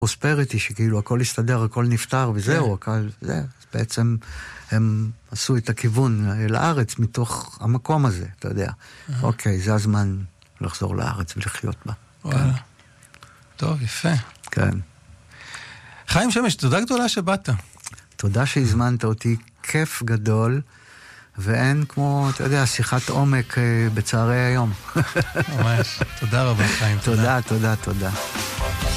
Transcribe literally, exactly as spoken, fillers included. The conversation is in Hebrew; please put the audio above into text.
פרוספריטי, שכאילו הכל הסתדר, הכל נפטר וזהו, הכל, זה, בעצם הם עשו את הכיוון לארץ מתוך המקום הזה, אתה יודע. אוקיי, זה הזמן לחזור לארץ ולחיות בה. וואלה. טוב, יפה. כן. חיים שמש, תודה גדולה שבאת. תודה שהזמנת אותי, כיף גדול, ואין כמו, אתה יודע, שיחת עומק בצערי היום. ממש. תודה רבה, חיים. תודה, תודה, תודה.